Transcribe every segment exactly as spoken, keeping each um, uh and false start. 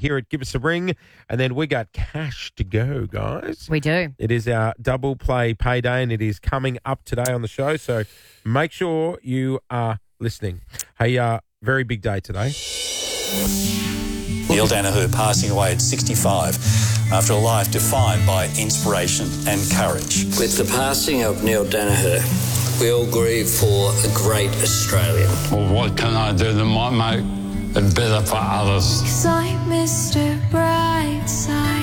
hear it, give us a ring. And then we got cash to go, guys. We do. It is our double play payday, and it is coming up today on the show. So make sure you are listening. Hey, uh, very big day today. Neil Daniher passing away at sixty-five after a life defined by inspiration and courage. With the passing of Neil Daniher, we all grieve for a great Australian. Well, what can I do that might make it better for others? 'Cause I'm Mister Brightside.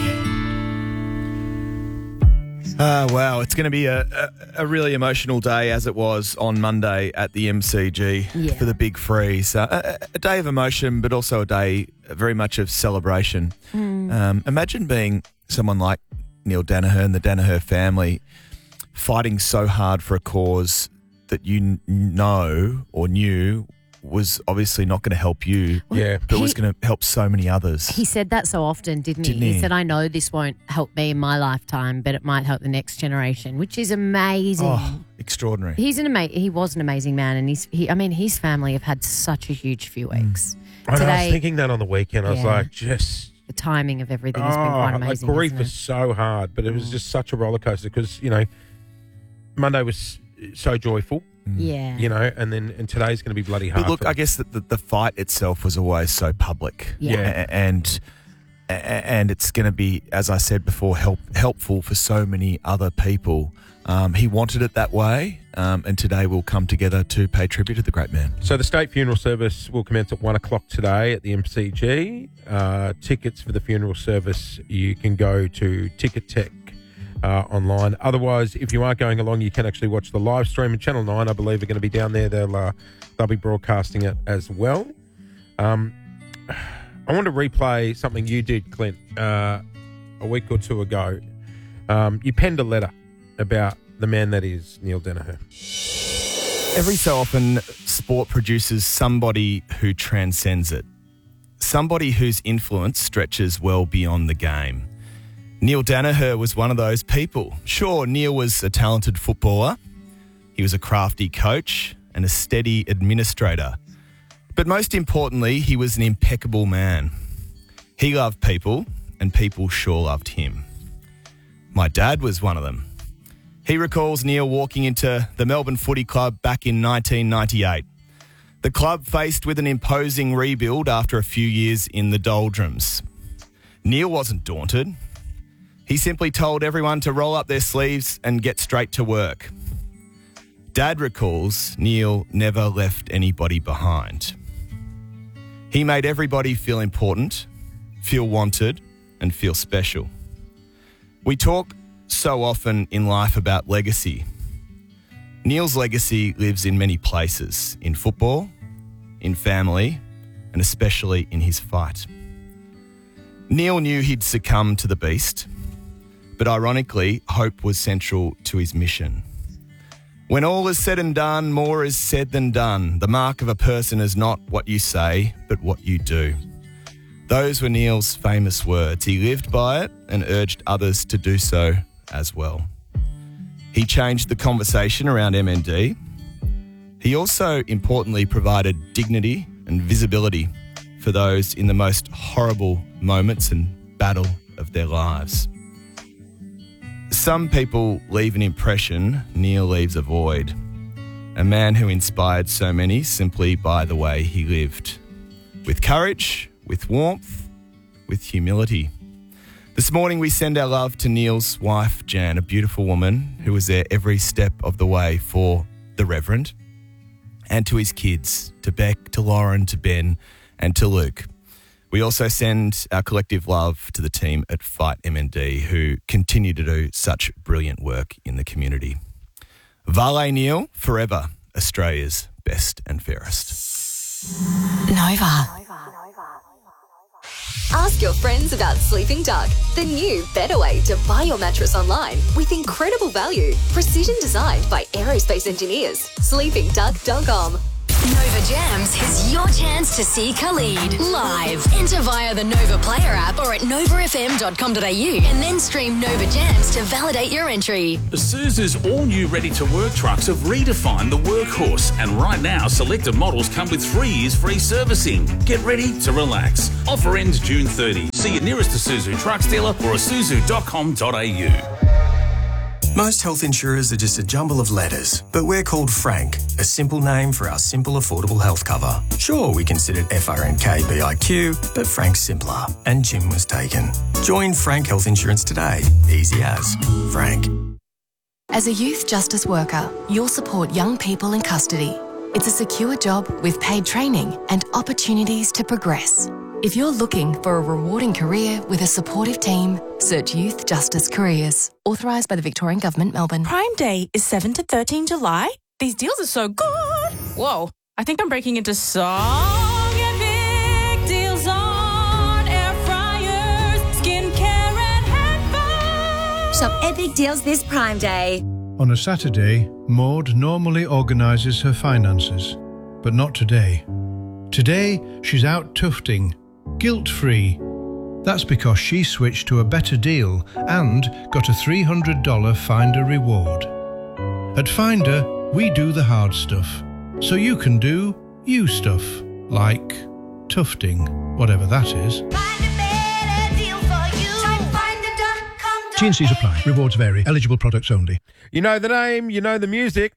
Uh, wow, it's going to be a, a, a really emotional day, as it was on Monday at the M C G Yeah. for the big freeze. Uh, a, a day of emotion, but also a day very much of celebration. Mm. Um, imagine being someone like Neil Daniher and the Daniher family fighting so hard for a cause that you n- know or knew was obviously not going to help you, Yeah. but He- was going to help so many others. He said that so often, didn't he? Didn't he? He said, I know this won't help me in my lifetime, but it might help the next generation, which is amazing. Oh, extraordinary. He's an ama- He was an amazing man, and he's. He, I mean, his family have had such a huge few weeks. I, know, I Today, was thinking that on the weekend. I was Yeah. like, just... the timing of everything has been quite Oh, amazing. like grief hasn't it? was so hard, but it was just such a roller coaster because, you know, Monday was so joyful, Yeah. you know, and then and today's going to be bloody hard. But look, for I guess that the, the fight itself was always so public. Yeah. A- And a- and it's going to be, as I said before, help helpful for so many other people. Um, he wanted it that way, um, and today we'll come together to pay tribute to the great man. So the state funeral service will commence at one o'clock today at the M C G. Uh, tickets for the funeral service, you can go to Ticket Tech uh, online. Otherwise, if you aren't going along, you can actually watch the live stream. And Channel nine, I believe, are going to be down there. They'll, uh, they'll be broadcasting it as well. Um, I want to replay something you did, Clint, uh, a week or two ago. Um, you penned a letter about the man that is Neil Daniher. Every so often, sport produces somebody who transcends it, somebody whose influence stretches well beyond the game. Neil Daniher was one of those people. Sure, Neil was a talented footballer. He was a crafty coach and a steady administrator. But most importantly, he was an impeccable man. He loved people, and people sure loved him. My dad was one of them. He recalls Neil walking into the Melbourne Footy Club back in nineteen ninety-eight. The club faced with an imposing rebuild after a few years in the doldrums. Neil wasn't daunted. He simply told everyone to roll up their sleeves and get straight to work. Dad recalls Neil never left anybody behind. He made everybody feel important, feel wanted, and feel special. We talk so often in life about legacy. Neil's legacy lives in many places, in football, in family, and especially in his fight. Neil knew he'd succumb to the beast, but ironically, hope was central to his mission. When all is said and done, more is said than done. The mark of a person is not what you say, but what you do. Those were Neil's famous words. He lived by it and urged others to do so as well. He changed the conversation around M N D. He also, importantly, provided dignity and visibility for those in the most horrible moments and battle of their lives. Some people leave an impression, Neil leaves a void. A man who inspired so many simply by the way he lived. With courage, with warmth, with humility. This morning we send our love to Neil's wife, Jan, a beautiful woman who was there every step of the way for the Reverend, and to his kids, to Beck, to Lauren, to Ben, and to Luke. We also send our collective love to the team at Fight M N D who continue to do such brilliant work in the community. Vale Neil, forever Australia's best and fairest. Nova. Ask your friends about Sleeping Duck, the new, better way to buy your mattress online with incredible value. Precision designed by aerospace engineers. sleeping duck dot com. Nova Jams is your chance to see Khalid live. Enter via the Nova Player app or at nova f m dot com dot a u and then stream Nova Jams to validate your entry. Isuzu's all-new ready-to-work trucks have redefined the workhorse, and right now selected models come with three years free servicing. Get ready to relax. Offer ends June thirtieth. See your nearest Isuzu trucks dealer or isuzu dot com dot a u. Most health insurers are just a jumble of letters, but we're called Frank, a simple name for our simple, affordable health cover. Sure, we considered F R N K B I Q, but Frank's simpler, and Jim was taken. Join Frank Health Insurance today. Easy as. Frank. As a youth justice worker, you'll support young people in custody. It's a secure job with paid training and opportunities to progress. If you're looking for a rewarding career with a supportive team, search Youth Justice Careers. Authorised by the Victorian Government, Melbourne. Prime Day is seventh to thirteenth July. These deals are so good. Whoa, I think I'm breaking into song. Get big deals on air fryers, skincare and headphones. Shop epic deals this Prime Day. On a Saturday, Maud normally organises her finances, but not today. Today, she's out tufting, guilt-free. That's because she switched to a better deal and got a three hundred dollars Finder reward. At Finder, we do the hard stuff, so you can do you stuff, like tufting, whatever that is. T and C's apply. Rewards vary. Eligible products only. You know the name, you know the music.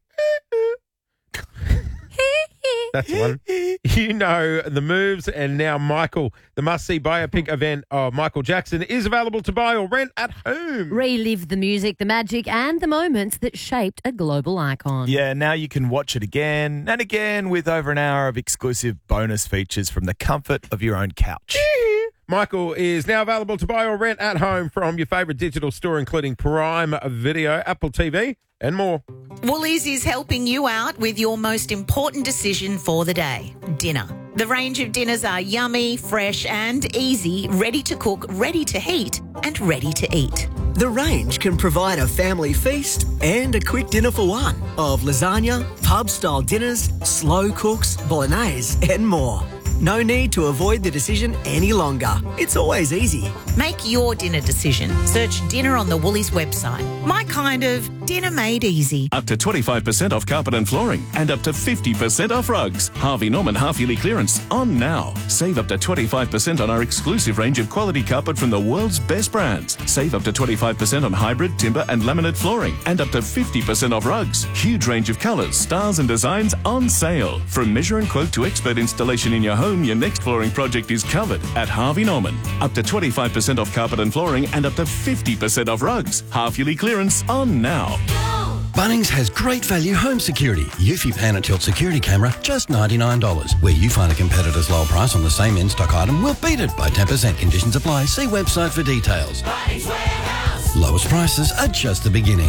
That's one. You know the moves, and now Michael, the must-see biopic event of Michael Jackson is available to buy or rent at home. Relive the music, the magic, and the moments that shaped a global icon. Yeah, now you can watch it again and again with over an hour of exclusive bonus features from the comfort of your own couch. Michael is now available to buy or rent at home from your favourite digital store, including Prime Video, Apple T V, and more. Woolies is helping you out with your most important decision for the day, dinner. The range of dinners are yummy, fresh and easy, ready to cook, ready to heat and ready to eat. The range can provide a family feast and a quick dinner for one of lasagna, pub-style dinners, slow cooks, bolognese and more. No need to avoid the decision any longer. It's always easy. Make your dinner decision. Search dinner on the Woolies website. My kind of dinner made easy. Up to twenty-five percent off carpet and flooring and up to fifty percent off rugs. Harvey Norman half-yearly clearance on now. Save up to twenty-five percent on our exclusive range of quality carpet from the world's best brands. Save up to twenty-five percent on hybrid, timber and laminate flooring and up to fifty percent off rugs. Huge range of colours, styles and designs on sale. From measure and quote to expert installation in your home, your next flooring project is covered at Harvey Norman. Up to twenty-five percent off carpet and flooring and up to fifty percent off rugs. Half-yearly clearance on now. Bunnings has great value home security. Eufy Pan and Tilt security camera, just ninety-nine dollars. Where you find a competitor's lower price on the same in-stock item, we'll beat it by ten percent. Conditions apply. See website for details. Bunnings Warehouse. Lowest prices are just the beginning.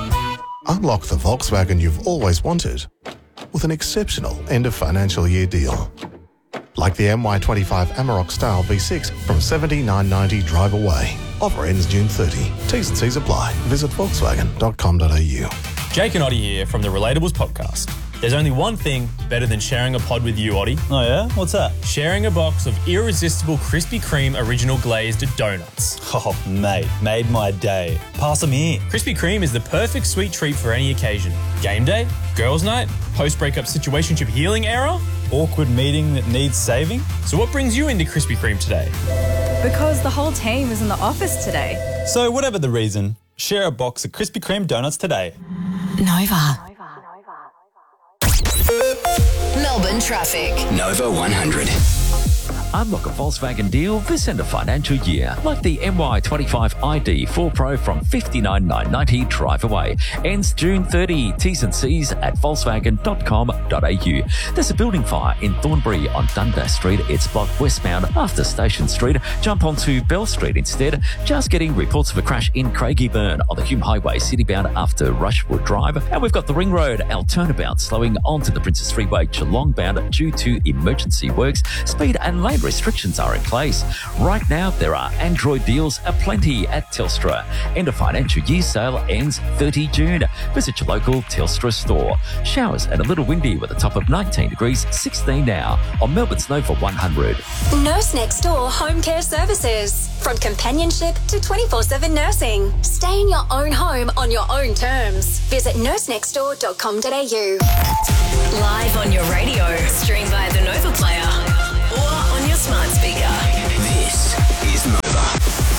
Unlock the Volkswagen you've always wanted with an exceptional end of financial year deal. Like the M Y twenty-five Amarok Style V six from seventy-nine ninety drive away. Offer ends June thirtieth. T's and C's apply. Visit volkswagen dot com dot a u. Jake and Oddie here from the Relatables podcast. There's only one thing better than sharing a pod with you, Oddie. Oh yeah? What's that? Sharing a box of irresistible Krispy Kreme original glazed donuts. Oh, mate, made my day. Pass them here. Krispy Kreme is the perfect sweet treat for any occasion. Game day, girls' night, post-breakup situationship healing era, awkward meeting that needs saving. So what brings you into Krispy Kreme today? Because the whole team is in the office today. So whatever the reason, share a box of Krispy Kreme donuts today. Nova. Melbourne traffic. Nova one hundred. Unlock a Volkswagen deal this end of financial year, like the M Y twenty-five I D four Pro from fifty-nine thousand nine hundred ninety drive away. Ends June thirtieth. T's and C's at volkswagen dot com dot a u. There's a building fire in Thornbury on Dundas Street. It's blocked westbound after Station Street. Jump onto Bell Street instead. Just getting reports of a crash in Craigieburn on the Hume Highway citybound after Rushwood Drive. And we've got the Ring Road Altona bound slowing onto the Princess Freeway Geelong bound due to emergency works. Speed and lane and restrictions are in place. Right now, there are Android deals aplenty at Telstra, and a financial year sale ends thirtieth of June. Visit your local Telstra store. Showers and a little windy with a top of nineteen degrees, sixteen now on Melbourne's Nova one hundred. Nurse Next Door Home Care Services. From companionship to twenty-four seven nursing. Stay in your own home on your own terms. Visit nurse next door dot com dot a u. Live on your radio. Stream via the Nova Player. Or on your smart speaker. This is Nova.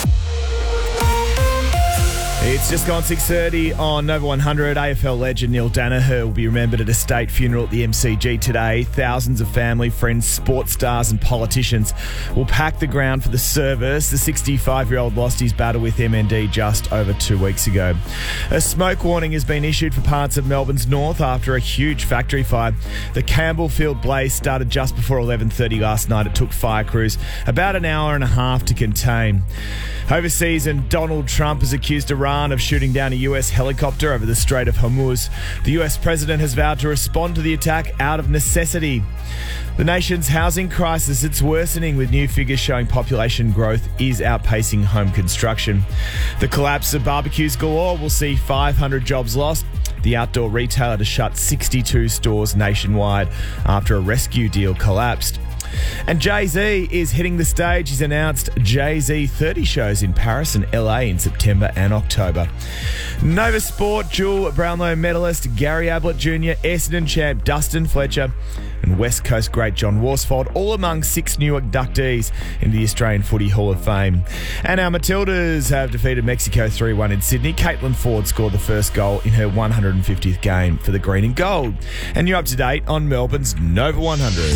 It's just gone six thirty on Nova one hundred. A F L legend Neil Danaher will be remembered at a state funeral at the M C G today. Thousands of family, friends, sports stars and politicians will pack the ground for the service. The sixty-five-year-old lost his battle with M N D just over two weeks ago. A smoke warning has been issued for parts of Melbourne's north after a huge factory fire. The Campbellfield blaze started just before eleven thirty last night. It took fire crews about an hour and a half to contain. Overseas, and Donald Trump has accused Iran of shooting down a U S helicopter over the Strait of Hormuz. The U S president has vowed to respond to the attack out of necessity. The nation's housing crisis, it's worsening, with new figures showing population growth is outpacing home construction. The collapse of Barbecues Galore will see five hundred jobs lost. The outdoor retailer to shut sixty-two stores nationwide after a rescue deal collapsed. And Jay-Z is hitting the stage. He's announced Jay-Z thirty shows in Paris and L A in September and October. Nova Sport dual Brownlow medalist Gary Ablett Junior, Essendon champ Dustin Fletcher and West Coast great John Worsfold, all among six new inductees into the Australian Footy Hall of Fame. And our Matildas have defeated Mexico three one in Sydney. Caitlin Ford scored the first goal in her one hundred fiftieth game for the Green and Gold. And you're up to date on Melbourne's Nova one hundred.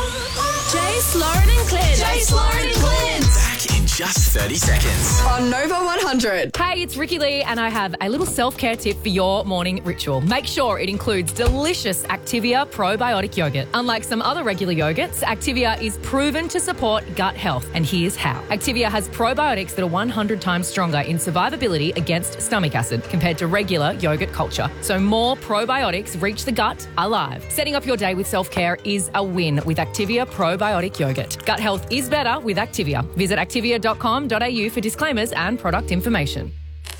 Jace, Lauren and Clint. Jace, Lauren and Clint. Back in just thirty seconds. On Nova one hundred. Hey, it's Ricky Lee, and I have a little self-care tip for your morning ritual. Make sure it includes delicious Activia probiotic yogurt. Unlike some other regular yogurts, Activia is proven to support gut health, and here's how. Activia has probiotics that are one hundred times stronger in survivability against stomach acid compared to regular yogurt culture. So more probiotics reach the gut alive. Setting up your day with self-care is a win with Activia probiotic yogurt. Gut health is better with Activia. Visit activia dot com dot a u for disclaimers and product information.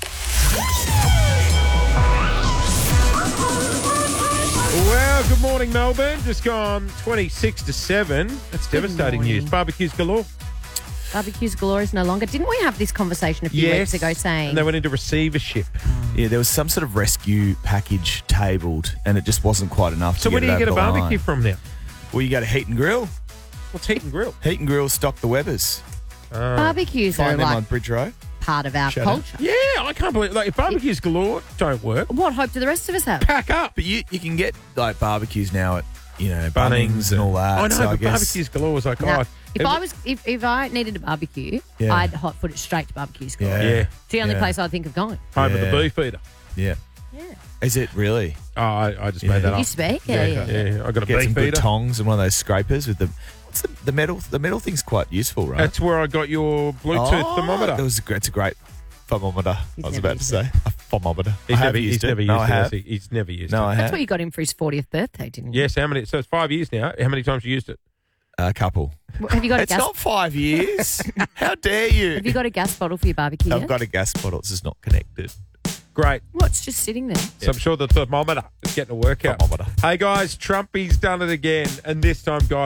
Well, good morning, Melbourne. Just gone twenty-six to seven. That's Good devastating morning. news. Barbecues galore. Barbecues Galore is no longer. Didn't we have this conversation a few Yes. weeks ago saying... And they went into receivership. Yeah, there was some sort of rescue package tabled, and it just wasn't quite enough. So to where get do you it get a over the line. barbecue from now? Well, you go to Heat and Grill. What's Heat and Grill? Heat and Grill stock the Webbers. Barbecues are Find them like on Bridge Road. part of our Shout culture. Yeah, I can't believe. Like, if barbecues galore don't work, What hope do the rest of us have? pack up. But you, you can get like barbecues now at, you know, Bunnings Bunnings and all that. I know, so I but guess, barbecues galore was like, Nah. oh, If I was, if, if I needed a barbecue, Yeah. I'd hot foot it straight to Barbecues Galore. Yeah. yeah, It's the only Yeah. place I think of going. home of Yeah. the beef eater. Yeah. Yeah. Is it really? Oh, I, I just Yeah. made that You up. speak? Yeah, yeah. yeah. I got a Get beef some good eater. tongs and one of those scrapers with the what's the, the metal. The metal thing's quite useful, right? That's where I got your Bluetooth Oh, thermometer. That was a, great- it's a great thermometer. He's I was never about to used say a thermometer. He's I have never, used he's it. never used no, it. I has have. he? He's never used No, it. I That's have. what you got him for his fortieth birthday, didn't you? Yes, how many? So it's five years now. How many times have you used it? A couple. Well, Have you got a It's gas? not five years. How dare you? Have you got a gas bottle for your barbecue? I've yet? got a gas bottle. It's just not connected. Great. What's just sitting there? So I'm sure the thermometer is getting a workout. Thermometer. Hey guys, Trumpy's done it again, and this time got